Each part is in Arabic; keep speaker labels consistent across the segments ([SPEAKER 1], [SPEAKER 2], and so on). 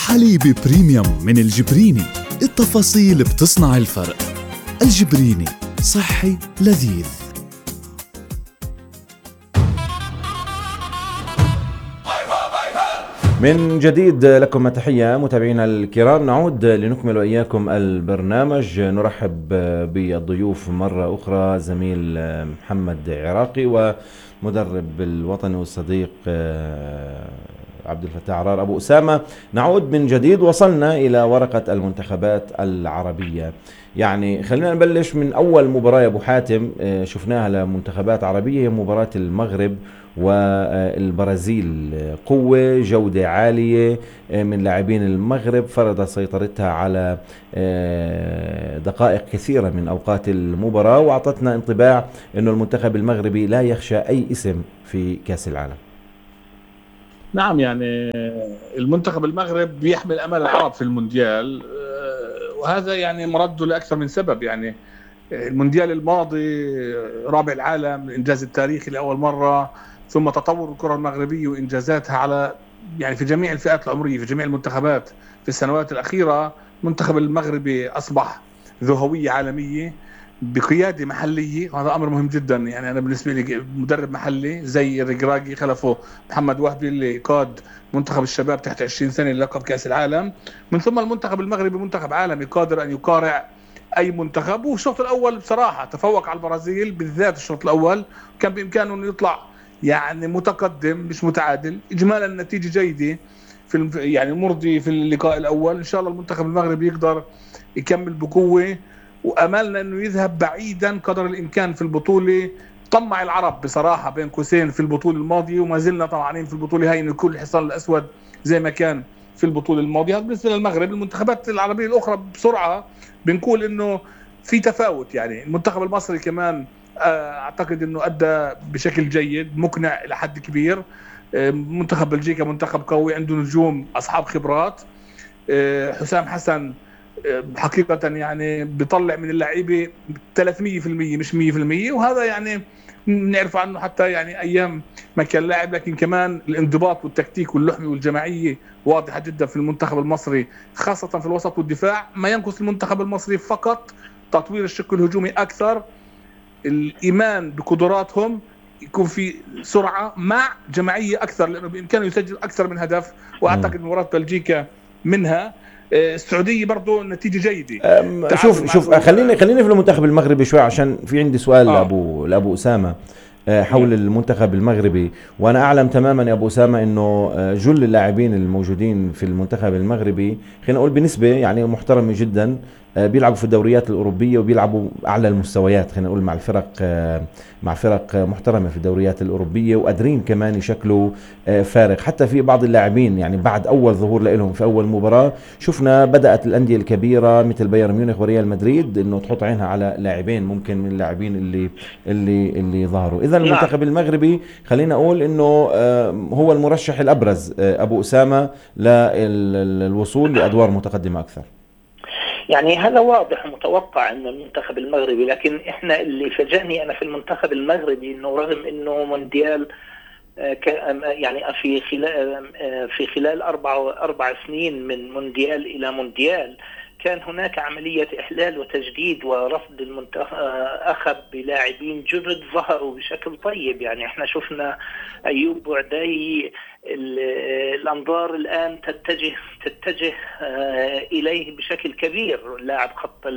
[SPEAKER 1] حليب بريميوم من الجبريني، التفاصيل بتصنع الفرق. الجبريني صحي لذيذ.
[SPEAKER 2] من جديد لكم تحية متابعينا الكرام، نعود لنكمل وإياكم البرنامج. نرحب بالضيوف مرة أخرى، زميل محمد عراقي ومدرب الوطني والصديق عبد الفتاح عرار أبو أسامة. نعود من جديد، وصلنا إلى ورقة المنتخبات العربية. يعني خلينا نبلش من أول مباراة يا أبو حاتم شفناها لمنتخبات عربية، هي مباراة المغرب والبرازيل. قوة، جودة عالية من لاعبين المغرب، فرض سيطرتها على دقائق كثيرة من أوقات المباراة، وأعطتنا انطباع أنه المنتخب المغربي لا يخشى أي اسم في كأس العالم.
[SPEAKER 3] نعم، يعني المنتخب المغرب بيحمل أمل العرب في المونديال، وهذا يعني مرده لأكثر من سبب. يعني المونديال الماضي رابع العالم، الإنجاز التاريخي لأول مرة، ثم تطور الكرة المغربية وإنجازاتها على يعني في جميع الفئات العمرية، في جميع المنتخبات في السنوات الأخيرة. المنتخب المغربي أصبح ذو هوية عالمية بقيادة محلية، وهذا أمر مهم جدا. يعني أنا بالنسبة لي مدرب محلي زي الركراكي خلفه محمد وهبي اللي قاد منتخب الشباب تحت 20 سنة للقب كأس العالم، من ثم المنتخب المغربي منتخب عالمي قادر أن يقارع أي منتخب. والشوط الأول بصراحة تفوق على البرازيل، بالذات الشوط الأول كان بإمكانه أنه يطلع يعني متقدم مش متعادل. إجمالا النتيجة جيدة في يعني مرضي في اللقاء الأول. إن شاء الله المنتخب المغربي يقدر يكمل بقوة، وأملنا أنه يذهب بعيدا قدر الإمكان في البطولة. طمع العرب بصراحة بين قوسين في البطولة الماضية، وما زلنا طمعانين في البطولة هاي، إنه يكون الحصان الأسود زي ما كان في البطولة الماضية. هذا بالنسبة للمغرب. المنتخبات العربية الأخرى بسرعة بنقول إنه في تفاوت. يعني المنتخب المصري كمان أعتقد إنه أدى بشكل جيد مقنع إلى حد كبير. منتخب بلجيكا منتخب قوي، عنده نجوم أصحاب خبرات. حسام حسن حقيقة يعني بيطلع من اللعيبة 300% مش 100%، وهذا يعني نعرف عنه حتى يعني أيام ما كان لاعب. لكن كمان الانضباط والتكتيك واللحمة والجماعية واضحة جدا في المنتخب المصري، خاصة في الوسط والدفاع. ما ينقص المنتخب المصري فقط تطوير الشق الهجومي أكثر، الإيمان بقدراتهم، يكون في سرعة مع جماعية أكثر، لأنه بإمكانه يسجل أكثر من هدف. وأعتقد مباراة بلجيكا منها. السعودية برضو نتيجة جيدة.
[SPEAKER 2] شوف خليني في المنتخب المغربي شوي، عشان في عندي سؤال لأبو أسامة حول المنتخب المغربي. وأنا أعلم تماما يا أبو أسامة أنه جل اللاعبين الموجودين في المنتخب المغربي، خلينا نقول بنسبة يعني محترمة جدا، بيلعبوا في الدوريات الأوروبية وبيلعبوا أعلى المستويات، خلينا نقول مع فرق محترمة في الدوريات الأوروبية، وقادرين كمان يشكلوا فارق. حتى في بعض اللاعبين يعني بعد أول ظهور لهم في أول مباراة شفنا بدأت الأندية الكبيرة مثل بايرن ميونخ وريال مدريد إنه تحط عينها على لاعبين ممكن من اللاعبين اللي ظهروا. إذا المنتخب المغربي خلينا أقول إنه هو المرشح الأبرز أبو أسامة للوصول لأدوار متقدمة أكثر.
[SPEAKER 4] يعني هذا واضح ومتوقع انه المنتخب المغربي، لكن احنا اللي فاجأني انا في المنتخب المغربي انه رغم انه مونديال يعني في خلال اربع سنين من مونديال الى مونديال كان هناك عملية إحلال وتجديد ورفض المنتخب، أخذ بلاعبين جدد ظهروا بشكل طيب. يعني احنا شفنا أيوب بوعدي، الأنظار الآن تتجه إليه بشكل كبير، لاعب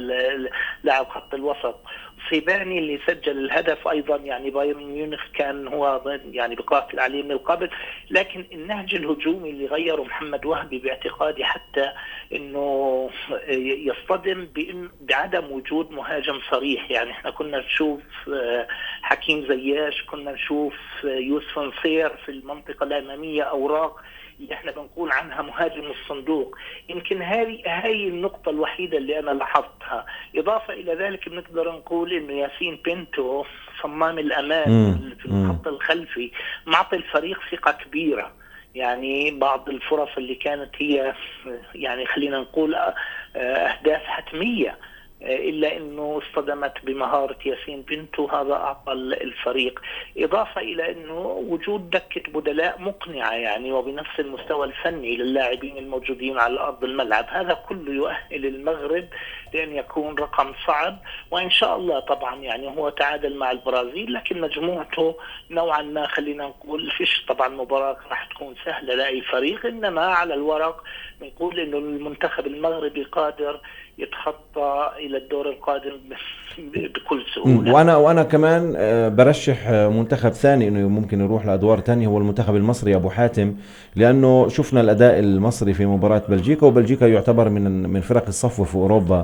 [SPEAKER 4] خط الوسط. صيباني اللي سجل الهدف أيضا، يعني بايرن ميونخ كان هو يعني بقاتل عليه من القبل. لكن النهج الهجومي اللي غيره محمد وهبي باعتقادي حتى إنه يصطدم بعدم وجود مهاجم صريح. يعني احنا كنا نشوف حكيم زياش، كنا نشوف يوسف نصير في المنطقة الأمامية، أوراق اللي احنا بنقول عنها مهاجم الصندوق. يمكن هاي النقطة الوحيدة اللي أنا لاحظتها. إضافة إلى ذلك بنقدر نقول إنه ياسين بينتو صمام الأمان في الخط الخلفي معطي الفريق ثقة كبيرة. يعني بعض الفرص اللي كانت هي يعني خلينا نقول أهداف حتمية إلا أنه اصطدمت بمهارة ياسين بنتو، هذا أعطى الفريق. إضافة إلى أنه وجود دكة بدلاء مقنعة يعني وبنفس المستوى الفني للاعبين الموجودين على أرض الملعب، هذا كله يؤهل المغرب لأن يكون رقم صعب. وإن شاء الله طبعا يعني هو تعادل مع البرازيل، لكن مجموعته نوعا ما خلينا نقول فيش طبعا مباراة راح تكون سهلة لأي فريق، إنما على الورق بنقول إنه المنتخب المغربي قادر يتخطى إلى الدور القادم بكل سهولة.
[SPEAKER 2] وأنا كمان برشح منتخب ثاني إنه ممكن يروح لأدوار تانية، هو المنتخب المصري أبو حاتم، لأنه شفنا الأداء المصري في مباراة بلجيكا، وبلجيكا يعتبر من فرق الصفوة في أوروبا،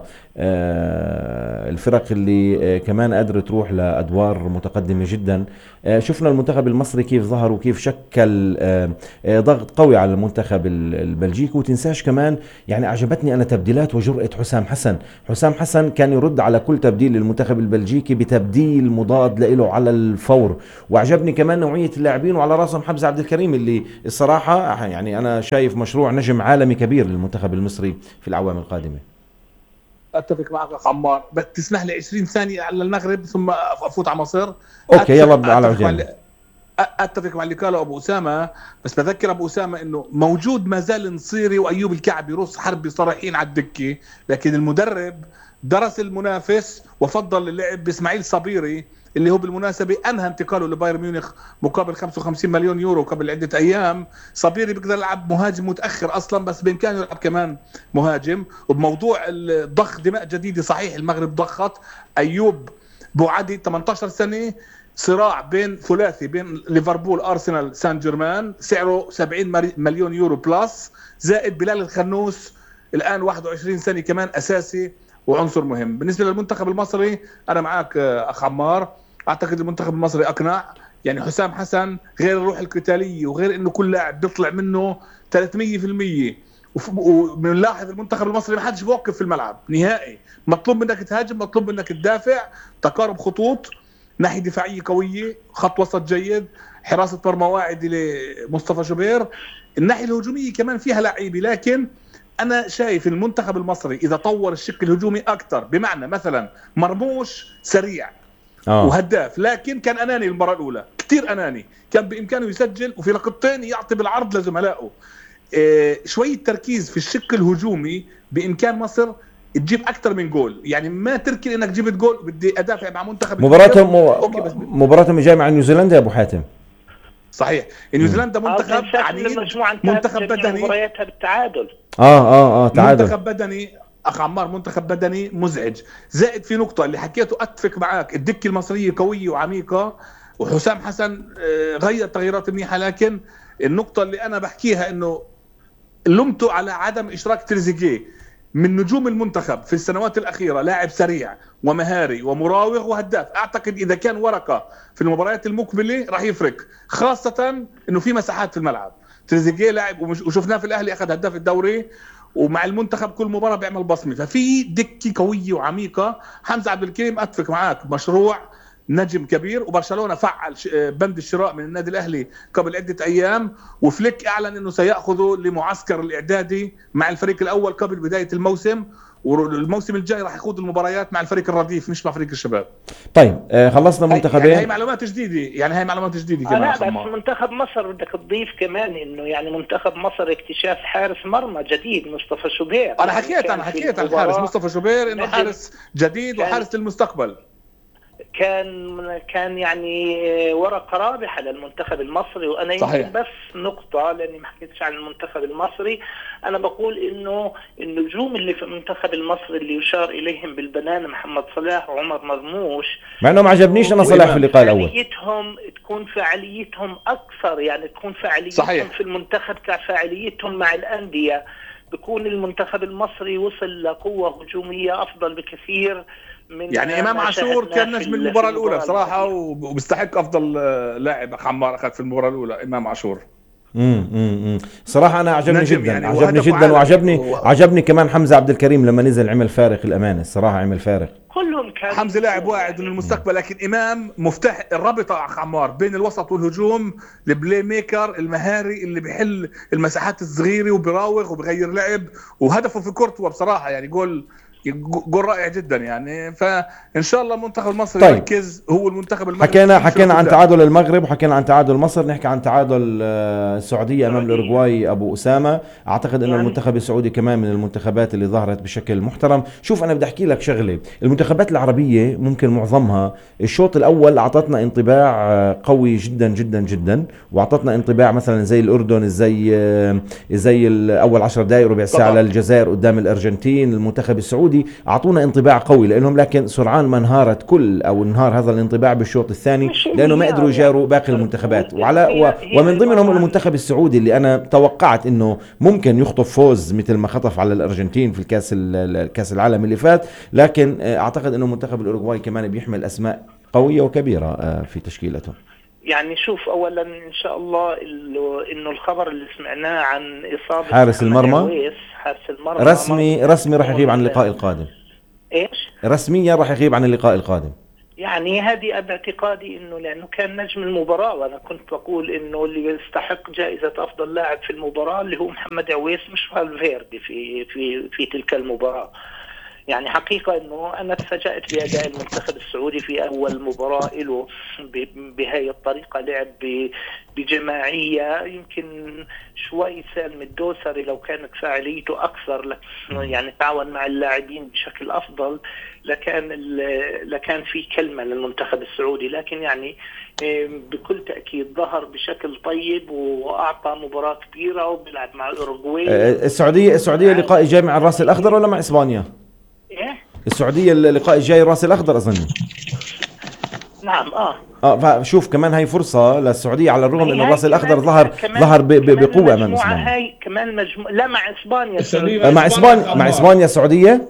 [SPEAKER 2] الفرق اللي كمان قادرة تروح لأدوار متقدمة جدا. شفنا المنتخب المصري كيف ظهر وكيف شكل ضغط قوي على المنتخب البلجيكي. وتنساش كمان يعني أعجبتني أنا تبديلات وجرأة حسام حسن كان يرد على كل تبديل للمنتخب البلجيكي بتبديل مضاد له على الفور. وأعجبني كمان نوعية اللاعبين، وعلى راسهم حمزة عبد الكريم اللي الصراحة يعني أنا شايف مشروع نجم عالمي كبير للمنتخب المصري في الأعوام القادمة.
[SPEAKER 3] اتفق معك يا عمار، بس تسمح لي 20 ثانيه على المغرب ثم افوت على مصر.
[SPEAKER 2] اوكي يلا على عجالة.
[SPEAKER 3] اتفق مع اللي قاله ابو اسامه، بس بذكر ابو اسامه انه موجود ما زال نصيري وايوب الكعبي روس حربي صريحين على الدكه، لكن المدرب درس المنافس وفضل اللعب باسماعيل صبيري اللي هو بالمناسبة أنهى انتقاله لبايرن ميونخ مقابل 55 مليون يورو قبل عدة أيام. صبيري بيقدر يلعب مهاجم متأخر أصلا، بس بإمكانه يلعب كمان مهاجم. وبموضوع الضخ دماء جديدة، صحيح المغرب ضخت أيوب بوعدي 18 سنة، صراع بين ثلاثي بين ليفربول أرسنال سان جيرمان، سعره 70 مليون يورو بلس، زائد بلال الخنوس الآن 21 سنة كمان أساسي وعنصر مهم. بالنسبة للمنتخب المصري أنا معاك أخ عمار، أعتقد المنتخب المصري أقنع. يعني حسام حسن غير الروح القتالية وغير إنه كل لاعب بيطلع منه 300%، وبنلاحظ المنتخب المصري ما حدش بوقف في الملعب نهائي، مطلوب منك تهاجم، مطلوب منك تدافع، تقارب خطوط، ناحية دفاعية قوية، خط وسط جيد، حراسة مرمى واعدة لمصطفى شوبير. الناحية الهجومية كمان فيها لعيبة، لكن أنا شايف المنتخب المصري إذا طور الشق الهجومي أكتر، بمعنى مثلا مرموش سريع وهداف، لكن كان أناني المباراة الأولى، كتير أناني، كان بإمكانه يسجل وفي لقطتين يعطي بالعرض لزملائه. شوية تركيز في الشق الهجومي بإمكان مصر تجيب أكتر من جول، يعني ما تركي إنك جبت جول بدي أدافع مع منتخب.
[SPEAKER 2] مباراتهم جاي مع نيوزيلندا يا أبو حاتم.
[SPEAKER 3] صحيح، نيوزيلندا منتخب عنيد، منتخب بدني،
[SPEAKER 4] مبارياتها بالتعادل.
[SPEAKER 2] تعادل.
[SPEAKER 3] منتخب بدني أخ عمار، منتخب بدني مزعج. زائد في نقطة اللي حكيته أتفق معاك، الدكة المصرية قوية وعميقة، وحسام حسن غير تغييرات منيحة، لكن النقطة اللي أنا بحكيها إنه لمته على عدم إشراك تريزيجيه من نجوم المنتخب في السنوات الأخيرة، لاعب سريع ومهاري ومراوغ وهداف. أعتقد إذا كان ورقة في المباريات المقبلة راح يفرق، خاصة إنه في مساحات في الملعب. تريزيجيه لاعب وشفناه في الأهلي أخذ هداف الدوري، ومع المنتخب كل مباراة بيعمل بصمة، ففي دكة قوية وعميقة. حمزة عبد الكريم أتفق معاك، مشروع نجم كبير، وبرشلونة فعل بند الشراء من النادي الأهلي قبل عدة أيام، وفليك أعلن أنه سيأخذه لمعسكر الإعدادي مع الفريق الأول قبل بداية الموسم، والموسم الجاي راح يخوض المباريات مع الفريق الرديف مش مع فريق الشباب.
[SPEAKER 2] طيب خلصنا منتخبين.
[SPEAKER 3] هاي معلومات جديدة، هاي معلومات جديدة كمان.
[SPEAKER 4] بس منتخب مصر بدك تضيف كمان انه يعني منتخب مصر اكتشاف حارس مرمى جديد مصطفى شوبير.
[SPEAKER 3] انا حكيت عن الحارس مصطفى شوبير انه حارس جديد وحارس للمستقبل.
[SPEAKER 4] كان يعني ورقة رابحة للمنتخب المصري. وأنا يمكن بس نقطة لأني ما حكيتش عن المنتخب المصري، أنا بقول إنه النجوم اللي في المنتخب المصري اللي يشار إليهم بالبنان محمد صلاح وعمر مرموش،
[SPEAKER 2] مع إنه ما عجبنيش أنا صلاح في اللقاء الأول،
[SPEAKER 4] تكون فعاليتهم أكثر، يعني تكون فعاليتهم في المنتخب كفعاليتهم مع الأندية. بيكون المنتخب المصري وصل لقوة هجومية أفضل بكثير من
[SPEAKER 3] يعني إمام عاشور كان نجم المباراة الأولى بصراحة، وبيستحق أفضل لاعب حمار أخذ في المباراة الأولى إمام عاشور.
[SPEAKER 2] صراحة أنا عجبني جدا، يعني عجبني جدا، وعجبني كمان حمزة عبد الكريم لما نزل عمل فارق. الأمانة الصراحة عمل فارق.
[SPEAKER 4] كلهم كان
[SPEAKER 3] حمزة لاعب واعد من المستقبل، لكن إمام مفتاح الرابطة عمار بين الوسط والهجوم، البلاي ميكر المهاري اللي بيحل المساحات الصغيرة وبيراوغ وبغير لعب، وهدفه في كورتوا بصراحة يعني جول جول رائع جدا يعني. فان شاء الله المنتخب المصري
[SPEAKER 2] طيب.
[SPEAKER 3] يركز، هو المنتخب المغربي
[SPEAKER 2] حكينا عن تعادل المغرب وحكينا عن تعادل مصر، نحكي عن تعادل السعوديه امام الاوروغواي. ابو اسامه، اعتقد انه المنتخب السعودي كمان من المنتخبات اللي ظهرت بشكل محترم. شوف انا بدي احكي لك شغله، المنتخبات العربيه ممكن معظمها الشوط الاول اعطتنا انطباع قوي جدا جدا جدا، واعطتنا انطباع مثلا زي الاردن، زي الاول 10 دقائق ربع ساعه للجزائر قدام الارجنتين. المنتخب السعودي اعطونا انطباع قوي لهم، لكن سرعان ما انهار هذا الانطباع بالشوط الثاني، لانه ما قدروا يجاروا باقي المنتخبات. ومن ضمنهم المنتخب السعودي اللي انا توقعت انه ممكن يخطف فوز مثل ما خطف على الارجنتين في الكاس العالم اللي فات، لكن اعتقد انه منتخب الاوروغواي كمان بيحمل اسماء قويه وكبيره في تشكيلته.
[SPEAKER 4] يعني شوف، اولا ان شاء الله انه الخبر اللي سمعناه عن اصابه
[SPEAKER 2] حارس المرمى رسمي راح يغيب عن اللقاء القادم.
[SPEAKER 4] ايش؟
[SPEAKER 2] رسميا راح يغيب عن اللقاء القادم.
[SPEAKER 4] يعني هذه باعتقادي انه لانه كان نجم المباراه، وانا كنت بقول انه اللي يستحق جائزه افضل لاعب في المباراه اللي هو محمد عويس مش فالفيردي في تلك المباراه. يعني حقيقة انه انا تفاجأت باداء المنتخب السعودي في اول مباراة له بهاي الطريقة، لعب بجماعية. يمكن شوي سالم الدوسري لو كانت فاعليته اكثر، يعني تعاون مع اللاعبين بشكل افضل لكان في كلمة للمنتخب السعودي. لكن يعني بكل تأكيد ظهر بشكل طيب واعطى مباراة كبيرة وبيلعب مع الاوروغواي.
[SPEAKER 2] السعودية لقاء جاي مع الراس الاخضر ولا مع اسبانيا؟ السعودية اللقاء الجاي الراس الأخضر أظن.
[SPEAKER 4] نعم.
[SPEAKER 2] فشوف كمان هاي فرصة للسعودية، على الرغم إنه الراس الأخضر ظهر بقوة أمام إسبانيا.
[SPEAKER 4] هاي كمان لا مع إسبانيا
[SPEAKER 2] مع إسبانيا السعودية.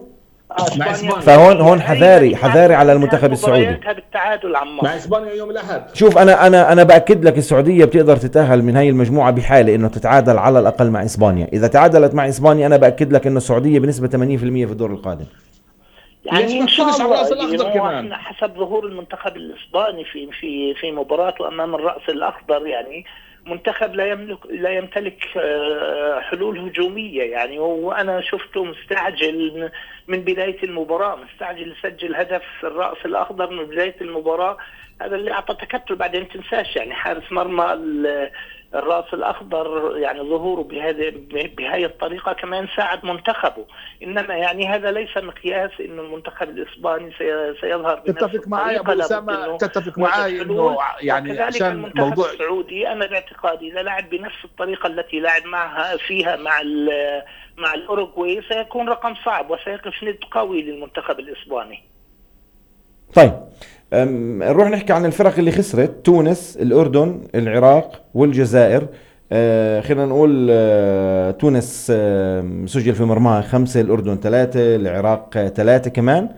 [SPEAKER 2] فهون حذاري على المنتخب السعودي
[SPEAKER 4] بالتعادل
[SPEAKER 3] مع إسبانيا يوم الأحد.
[SPEAKER 2] شوف أنا بأكد لك السعودية بتقدر تتأهل من هاي المجموعة بحالة إنه تتعادل على الأقل مع إسبانيا. إذا تعادلت مع إسبانيا أنا بأكد لك إنه السعودية بنسبة 80% في الدور القادم.
[SPEAKER 4] يعني ان شاء الله كمان حسب ظهور المنتخب الاسباني في مباراته امام الراس الاخضر، يعني منتخب لا يمتلك حلول هجوميه يعني. وانا شفته مستعجل من بدايه المباراه، مستعجل يسجل هدف الراس الاخضر من بدايه المباراه. هذا اللي اعطى تكتل. بعدين تنساش يعني حارس مرمى الراس الأخضر، يعني ظهوره بهذه الطريقة كمان ساعد منتخبه. إنما يعني هذا ليس مقياس إنه المنتخب الإسباني سيظهر بنفس الطريقة.
[SPEAKER 3] تتفق معي أبو أسامة؟ تتفق معي إنه يعني عشان
[SPEAKER 4] المنتخب السعودي أنا باعتقادي إذا لعب بنفس الطريقة التي لعب فيها مع الأوروغواي سيكون رقم صعب وسيقف ند قوي للمنتخب الإسباني.
[SPEAKER 2] طيب نروح نحكي عن الفرق اللي خسرت: تونس، الأردن، العراق والجزائر. خلينا نقول تونس سجل في مرماها 5، الأردن 3، العراق 3 كمان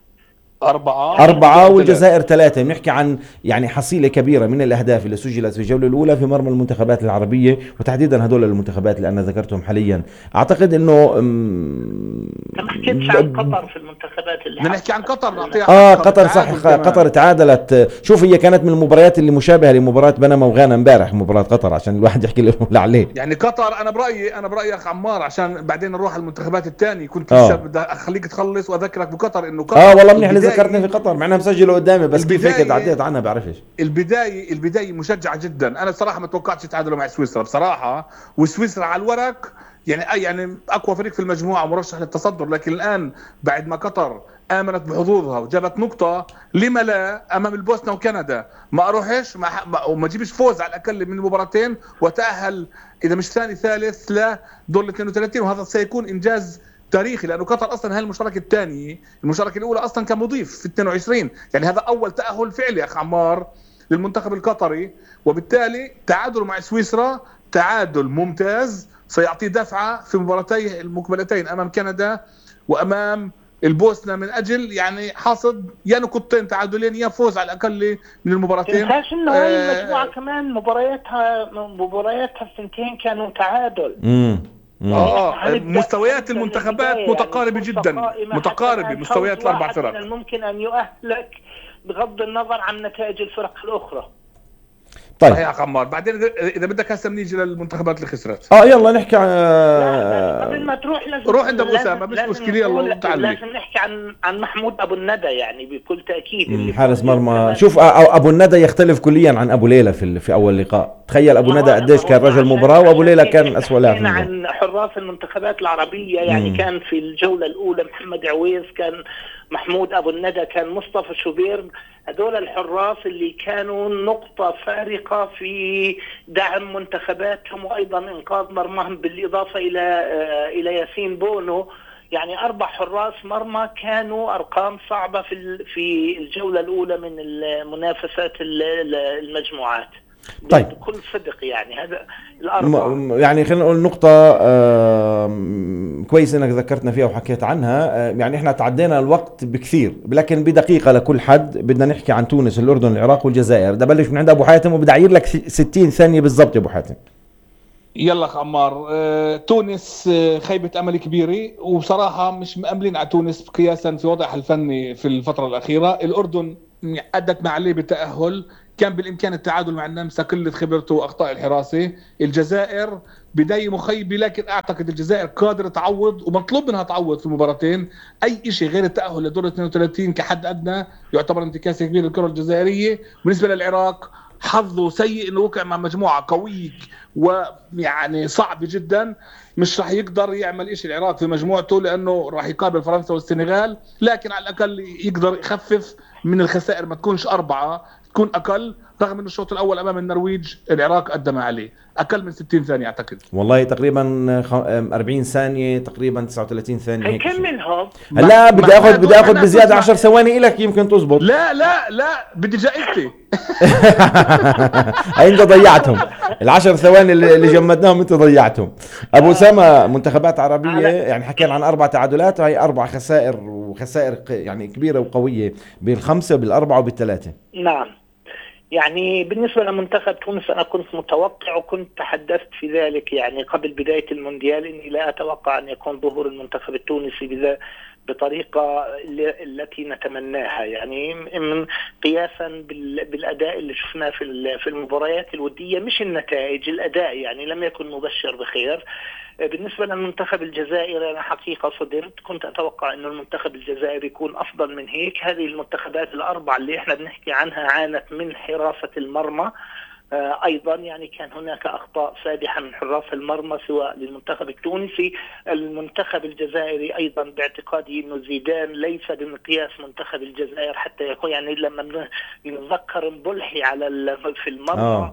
[SPEAKER 2] 4 والجزائر 3. بنحكي عن يعني حصيلة كبيرة من الأهداف اللي سجلت في الجولة الأولى في مرمى المنتخبات العربية، وتحديدا هدول المنتخبات اللي أنا ذكرتهم حاليا. أعتقد إنه
[SPEAKER 4] ما حكيتش عن قطر في المنتخبات اللي
[SPEAKER 3] بنحكي عن قطر.
[SPEAKER 2] قطر صح، قطر تعادلت. شوف هي كانت من المباريات اللي مشابهة لمباراة بنما وغانا امبارح، مباراة قطر، عشان الواحد يحكي له عليه.
[SPEAKER 3] يعني قطر أنا برأيي أخ عمار، عشان بعدين نروح المنتخبات الثاني. كنت بدي أخليك تخلص وأذكرك بقطر إنه قطر
[SPEAKER 2] والله منيح ذكرتني في قطر، مع انها مسجله قدامي، بس كيف هيك عديت عنها بعرفش.
[SPEAKER 3] البدايه مشجعه جدا. انا صراحه ما توقعتش يتعادلوا مع سويسرا بصراحه، وسويسرا على الورق يعني اقوى فريق في المجموعه مرشح للتصدر. لكن الان بعد ما قطر امنت بحظوظها وجابت نقطه، لما لا امام البوسنه وكندا ما اروحش وما جيبش فوز على الاقل من المباراتين وتاهل اذا مش ثاني ثالث لدور 32، وهذا سيكون انجاز تاريخي. لأنه قطر أصلا هاي المشاركة الثانية، المشاركة الأولى أصلا كان مضيف في 22، يعني هذا أول تأهل فعلي أخ عمار للمنتخب القطري. وبالتالي تعادل مع سويسرا تعادل ممتاز سيعطي دفعة في مباراتي المقبلتين أمام كندا وأمام البوسنة، من أجل يعني حصد يا نقطتين تعادلين يا فوز على الأقل من المباراتين.
[SPEAKER 4] تنساش إنه هاي المجموعة كمان مبارياتها الثنتين كانوا تعادل.
[SPEAKER 3] مستويات المنتخبات متقاربة جدا، متقاربة مستويات الأربع فرق.
[SPEAKER 4] من الممكن أن يؤهلك بغض النظر عن نتائج الفرق الأخرى.
[SPEAKER 2] طيب
[SPEAKER 3] يا قمار، بعدين إذا بدك هسه بنيجي للمنتخبات اللي خسرت.
[SPEAKER 2] يلا نحكي عن
[SPEAKER 4] قبل ما تروح لازم
[SPEAKER 3] روح عند ابو اسامه مش مشكله. يلا تعال.
[SPEAKER 4] لازم نحكي عن محمود ابو الندى يعني بكل تاكيد.
[SPEAKER 2] حارس مرمى. شوف ابو الندى يختلف كليا عن ابو ليلى في اول لقاء. تخيل ابو الندى قديش كان رجل مباراه، وابو ليلى كان اسوء لاعب.
[SPEAKER 4] عن حراس المنتخبات العربيه يعني كان في الجوله الاولى محمد عويس، كان محمود ابو الندى، كان مصطفى شوبير. هذول الحراس اللي كانوا نقطة فارقة في دعم منتخباتهم وأيضا إنقاذ مرماهم، بالإضافة إلى ياسين بونو. يعني 4 حراس مرمى كانوا أرقام صعبة في الجولة الأولى من المنافسات المجموعات.
[SPEAKER 2] طيب
[SPEAKER 4] بكل صدق يعني هذا الأربعة.
[SPEAKER 2] يعني خلينا نقول نقطة كويس انك ذكرتنا فيها وحكيت عنها. يعني احنا تعدينا الوقت بكثير، لكن بدقيقة لكل حد بدنا نحكي عن تونس، الأردن، العراق والجزائر. ده بلش من عند أبو حاتم، وبدي أعير لك 60 ثانية بالضبط يا أبو حاتم.
[SPEAKER 3] يلا أخ عمار. تونس خيبة أمل كبيرة، وبصراحة مش مأملين على تونس قياسا في وضعها الفني في الفترة الأخيرة. الأردن أدت ما عليه بالتأهل، كان بالإمكان التعادل مع النمسا قلة خبرته وأخطاء الحراسة. الجزائر بداية مخيبة، لكن أعتقد الجزائر قادرة تعوض ومطلوب منها تعوض في المباراتين. أي شيء غير التأهل لدور 32 كحد أدنى يعتبر انتكاسة كبيرة للكرة الجزائرية. بالنسبة للعراق حظه سيء انه وقع مع مجموعه قويه ويعني صعب جدا، مش راح يقدر يعمل إشي العراق في مجموعته لانه راح يقابل فرنسا والسنغال، لكن على الاقل يقدر يخفف من الخسائر، ما تكونش 4 تكون اقل. رغم انه الشوط الاول امام النرويج العراق قدم عليه اقل من 60 ثانيه اعتقد،
[SPEAKER 2] والله تقريبا 40 ثانيه، تقريبا 39 ثانيه هيك.
[SPEAKER 4] كم منهم؟
[SPEAKER 2] لا بدي اخذ بزياده 10 ثواني لك يمكن تزبط.
[SPEAKER 3] لا بدي جائزتي.
[SPEAKER 2] انت ضيعتهم ال10 ثواني اللي جمدناهم، انت ضيعتهم. ابو اسامه، منتخبات عربيه يعني حكينا عن 4 تعادلات، وهي 4 خسائر، وخسائر يعني كبيره وقويه بال5 بال4 وبال3.
[SPEAKER 4] نعم. يعني بالنسبة لمنتخب تونس أنا كنت متوقع وكنت تحدثت في ذلك يعني قبل بداية المونديال إني لا أتوقع أن يكون ظهور المنتخب التونسي بطريقة التي نتمناها، يعني من قياسا بالأداء اللي شفناه في المباريات الودية، مش النتائج، الأداء يعني لم يكن مبشر بخير. بالنسبة للمنتخب الجزائري أنا حقيقة صدمت، كنت أتوقع أن المنتخب الجزائري يكون أفضل من هيك. هذه المنتخبات ال4 اللي احنا بنحكي عنها عانت من حراسة المرمى أيضا، يعني كان هناك أخطاء فادحة من حراس المرمى سواء للمنتخب التونسي. المنتخب الجزائري أيضا باعتقادي أنه زيدان ليس بمقياس منتخب الجزائر حتى يكون، يعني لما نتذكر مبلحي في المرمى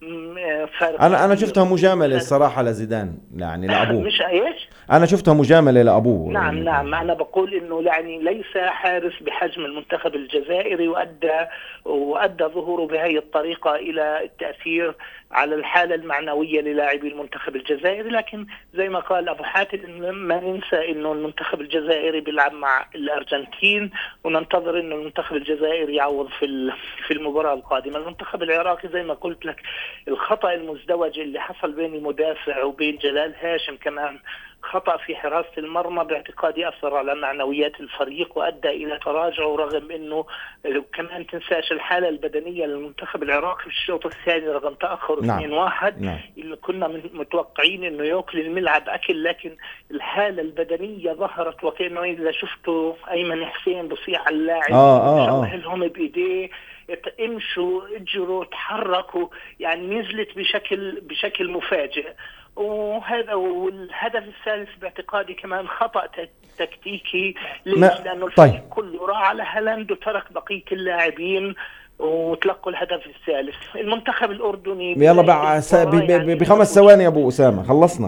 [SPEAKER 2] انا شفتها مجامله الصراحه لزيدان، يعني لابوه.
[SPEAKER 4] مش ايش؟
[SPEAKER 2] انا شفتها مجامله لابوه.
[SPEAKER 4] نعم انا بقول انه يعني ليس حارس بحجم المنتخب الجزائري، وادى ظهوره بهذه الطريقه الى التاثير على الحاله المعنويه للاعبي المنتخب الجزائري. لكن زي ما قال ابو حاتم ما ننسى انه المنتخب الجزائري بيلعب مع الارجنتين، وننتظر انه المنتخب الجزائري يعوض في المباراه القادمه. المنتخب العراقي زي ما قلت لك الخطأ المزدوج اللي حصل بين المدافع وبين جلال هاشم، كمان خطأ في حراسة المرمى باعتقادي أثر على معنويات الفريق وأدى إلى تراجعه، رغم أنه كمان تنساش الحالة البدنية للمنتخب العراقي في الشوط الثاني رغم تأخر 2-1. اللي كنا متوقعين أنه يأكل الملعب أكل، لكن الحالة البدنية ظهرت، وكأنه إذا شفتوا أيمن حسين بصيح على اللاعب شوهلهم بإيديه، امشوا اجروا تحركوا، يعني نزلت بشكل مفاجئ. وهذا والهدف الثالث باعتقادي كمان خطأ تكتيكي، لأنه الفريق كله راح على هالاند وترك بقية اللاعبين وتلقوا الهدف الثالث. المنتخب الأردني
[SPEAKER 2] يلا بقى ب5 ثواني يا أبو أسامة،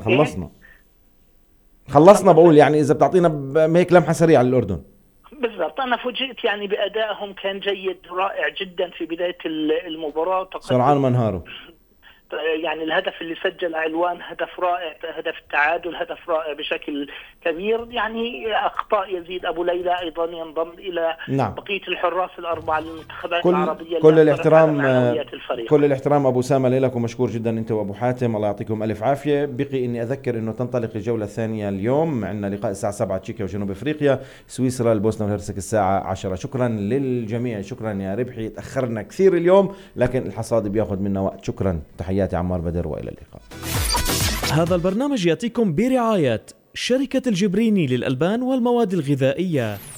[SPEAKER 2] خلصنا بقول يعني إذا بتعطينا هيك لمحة سريعة للأردن.
[SPEAKER 4] بالضبط، أنا فوجئت يعني بأدائهم كان جيد رائع جدا في بداية المباراة،
[SPEAKER 2] سرعان منهاروا.
[SPEAKER 4] يعني الهدف اللي سجل علوان هدف رائع، هدف التعادل هدف رائع بشكل كبير. يعني أخطاء يزيد أبو ليلى أيضا ينضم إلى بقية الحراس ال4 للمنتخبات العربية.
[SPEAKER 2] كل الاحترام أبو أسامة لك، ومشكور جدا أنت وأبو حاتم، الله يعطيكم ألف عافية. بقي إني أذكر إنه تنطلق الجولة الثانية اليوم، عندنا لقاء الساعة 7 تشيكيا وجنوب أفريقيا، سويسرا البوسنة والهرسك الساعة 10. شكرا للجميع، شكرا يا ربحي، تأخرنا كثير اليوم لكن الحصاد بياخذ منا وقت. شكرا، تحياتي عمار بدر، وإلى اللقاء.
[SPEAKER 1] هذا البرنامج يأتيكم برعاية
[SPEAKER 5] شركة الجبريني للألبان والمواد الغذائية